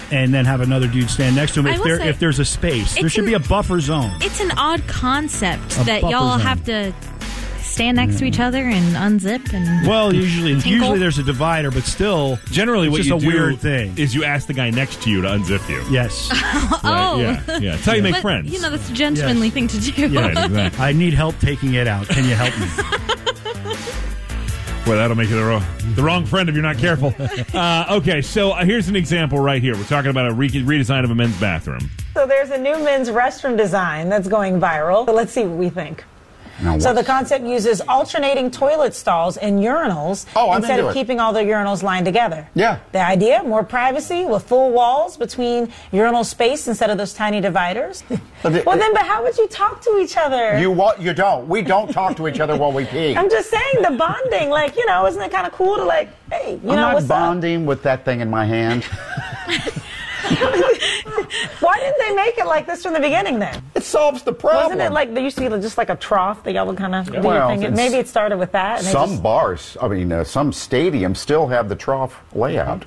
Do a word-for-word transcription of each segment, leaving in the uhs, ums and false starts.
and then have another dude stand next to him I if will there say, if there's a space. There it's should an- be a buffer zone. It's an odd concept A that buffer y'all zone. have to stand next to each other and unzip and Well, usually Tinkle. usually there's a divider, but still, Generally, it's what just you a do weird thing. is you ask the guy next to you to unzip you. Yes. oh, Yeah, yeah. That's how you make but, friends. You know, that's a gentlemanly Yes. thing to do. Right, exactly. I need help taking it out. Can you help me? Well, that'll make you the wrong, the wrong friend if you're not careful. Uh, okay, so uh, here's an example right here. We're talking about a re- redesign of a men's bathroom. So there's a new men's restroom design that's going viral. So let's see what we think. Now, So the what's- concept uses alternating toilet stalls and urinals Oh, I'm instead into of it. keeping all the urinals lined together. Yeah. The idea, more privacy with full walls between urinal space instead of those tiny dividers. But it- well then, but how would you talk to each other? You what? You don't. We don't talk to each other while we pee. I'm just saying the bonding, like, you know, isn't it kind of cool to like, hey, you I'm know, not what's bonding with that thing in my hand. up? Why didn't they make it like this from the beginning then? It solves the problem. Wasn't it like there used to be just like a trough that y'all would kind of do your Well, thing? it's- Maybe it started with that. And they some just, bars, I mean, uh, some stadiums still have the trough layout.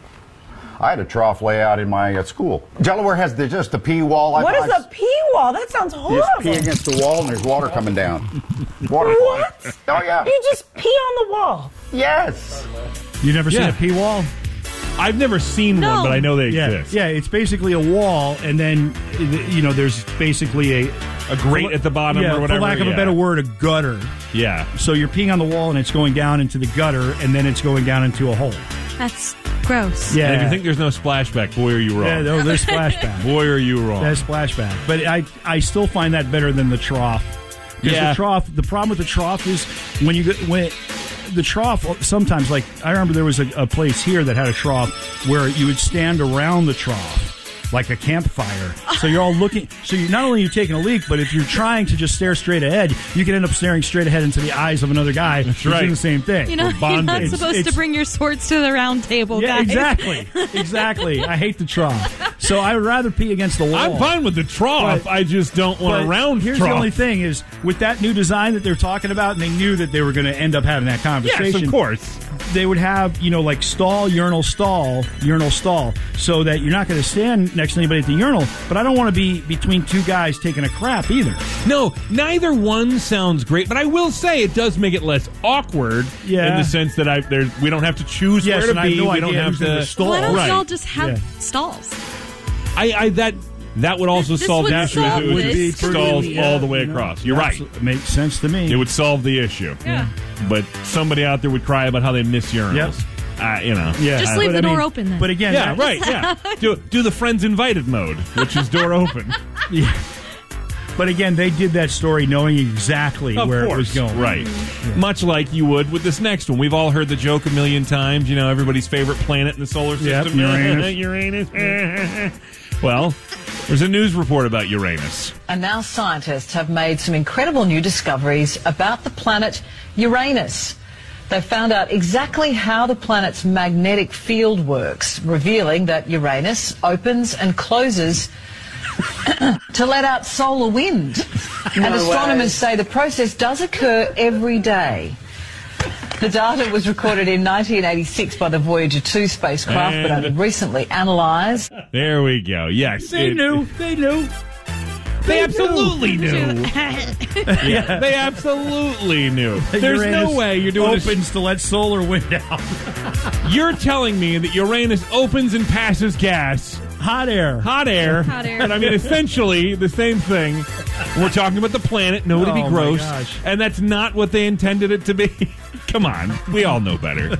I had a trough layout in my uh, school. Delaware has the, just the pee wall. I- what is I- a pee wall? That sounds You horrible. just pee against the wall and there's water coming down. Water What? flying. Oh, yeah. You just pee on the wall. Yes. You never Yeah. seen a pee wall? I've never seen No. one, but I know they Yeah, exist. yeah. It's basically a wall, and then you know there's basically a A grate at the bottom yeah, or whatever. for lack of yeah. a better word, a gutter. Yeah. So you're peeing on the wall, and it's going down into the gutter, and then it's going down into a hole. That's gross. Yeah. And if you think there's no splashback, boy, are you wrong. yeah, no, there's splashback. Boy, are you wrong. There's splashback. But I, I still find that better than the trough. Because Yeah. the trough, the problem with the trough is when you get when it, the trough sometimes, like I remember there was a, a place here that had a trough where you would stand around the trough like a campfire. So you're all looking. So you not only are you taking a leak, but if you're trying to just stare straight ahead, you can end up staring straight ahead into the eyes of another guy who's right. doing the same thing. You know, We're you're bonding. not It's- supposed it's- to bring your swords to the round table, yeah, guys. exactly, exactly. I hate the trough. So I would rather pee against the wall. I'm fine with the trough. But- I just don't want a But round here's trough. the only thing is with that new design that they're talking about, and they knew that they were going to end up having that conversation. Yes, of course. They would have, you know, like stall, urinal, stall, urinal, stall, so that you're not going to stand next to anybody at the urinal. But I don't want to be between two guys taking a crap either. No, neither one sounds great, but I will say it does make it less awkward Yeah. in the sense that I there we don't have to choose Yes, where and to I have be. no we don't idea have who's in to the stall. Why don't Right. y'all just have Yeah. stalls? I, I that that would also This solve would the issue. solve It would this be completely, stalls yeah. all the way You know, across. You're right. absolutely. Makes sense to me. It would solve the issue. Yeah. But somebody out there would cry about how they miss urinals. Yep. Uh, you know. Yeah. Just I- leave but the I door mean- open then. But again, Yeah, that- right, yeah. Do do the friends invited mode, which is door open. Yeah. But again, they did that story knowing exactly Of where course. it was going. Right. Much like you would with this next one. We've all heard the joke a million times, you know, everybody's favorite planet in the solar Yep, system. Uranus. Uranus. Well, there's a news report about Uranus. And now scientists have made some incredible new discoveries about the planet Uranus. They found out exactly how the planet's magnetic field works, revealing that Uranus opens and closes to let out solar wind. And astronomers say the process does occur every day. The data was recorded in nineteen eighty-six by the Voyager two spacecraft, but And- only recently analysed. There we go. Yes. They it- knew. They knew. They absolutely knew. Yeah, they absolutely knew. There's Uranus no way you're doing this. opens to let solar wind out. You're telling me that Uranus opens and passes gas, Hot air. hot air, Hot air. and I mean essentially the same thing. We're talking about the planet. No, to be Oh, my gross, gosh. and that's not what they intended it to be. Come on, we all know better.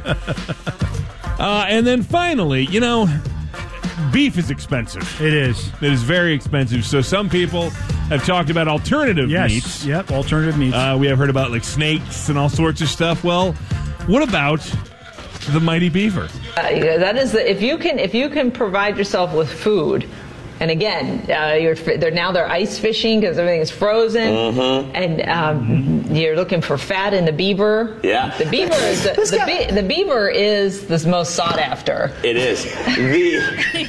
Uh, and then finally, you know, beef is expensive. It is. It is very expensive. So some people have talked about alternative Yes. meats. Yep. Alternative meats. Uh, we have heard about like snakes and all sorts of stuff. Well, what about the mighty beaver? Uh, that is the, if you can if you can provide yourself with food, and again, uh, you're they're now they're ice fishing because everything is frozen, and um, you're looking for fat in the beaver. Yeah. the beaver is the the, be, the beaver is the most sought after. It is. The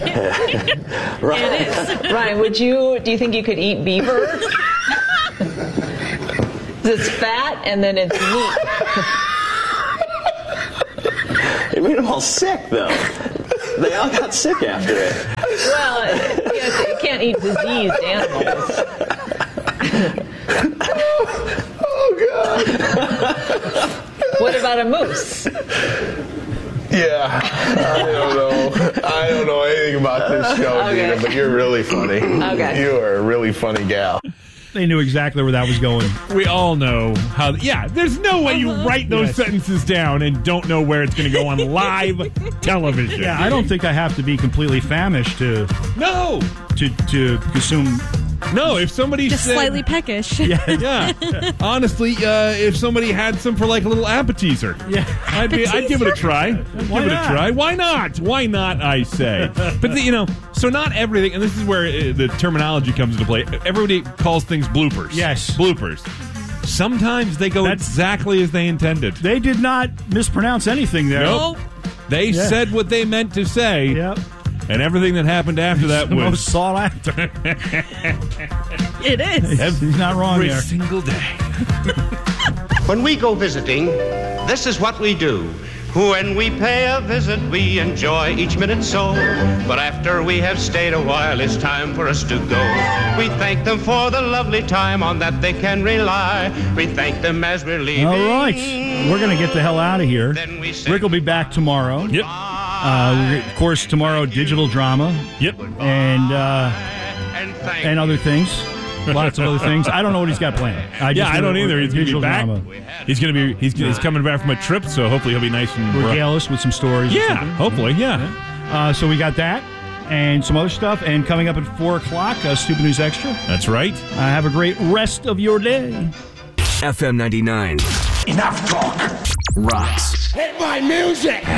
right. It is. Ryan, would you do you think you could eat beaver? It's fat and then it's meat. It made them all sick, though. They all got sick after it. Well, you, have to, you can't eat diseased animals. Oh, God. What about a moose? Yeah, I don't know. I don't know anything about this show, Okay. Dina, but you're really funny. Okay. You are a really funny gal. They knew exactly where that was going. We all know how. Yeah, there's no way you write those Yes. sentences down and don't know where it's going to go on live television. Yeah, I don't think I have to be completely famished to No, to to consume. no. If somebody Just said, slightly peckish. yeah, honestly, uh, if somebody had some for like a little appetizer, Yeah. I'd be, I'd give it a try. I'd Why give it not? a try. Why not? Why not? I say. But the, you know, so not everything, and this is where uh, the terminology comes into play. Everybody calls things bloopers. Yes. bloopers. Sometimes they go That's- exactly as they intended. They did not mispronounce anything there. Nope. They Yeah. said what they meant to say, Yep. and everything that happened after that The was most sought after. It is. He's not wrong every there. single day. When we go visiting, this is what we do. When we pay a visit, we enjoy each minute so. But after we have stayed a while, it's time for us to go. We thank them for the lovely time, on that they can rely. We thank them as we're leaving. All right, we're gonna get the hell out of here. Then we say Rick will be back tomorrow. Yep. Uh, of course, tomorrow digital drama. Yep. And uh, and thank and other things. Lots of other things. I don't know what he's got planned. I Yeah, just I know don't we're- either. He's going to digital be back. drama. He's going to be. He's, he's coming back from a trip, so hopefully he'll be nice and Regale us with some stories. or Yeah, something. hopefully, yeah. Uh, so we got that and some other stuff. And coming up at four o'clock, uh, Stupid News Extra. That's right. Uh, have a great rest of your day. F M ninety-nine Enough talk. rocks. Hit my music.